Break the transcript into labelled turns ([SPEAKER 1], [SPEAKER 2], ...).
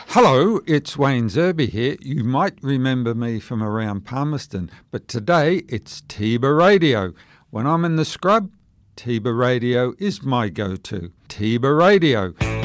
[SPEAKER 1] Hello, it's Wayne Zerby here. You might remember me from around Palmerston, but today it's Tiba Radio. When I'm in the scrub, Tiba Radio is my go-to. Tiba Radio.